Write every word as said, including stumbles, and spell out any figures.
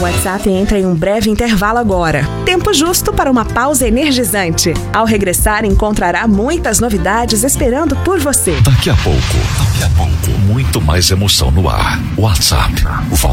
WhatsApp entra em um breve intervalo agora. Tempo justo para uma pausa energizante. Ao regressar, encontrará muitas novidades esperando por você. Daqui a pouco, daqui a pouco, muito mais emoção no ar. WhatsApp, volta.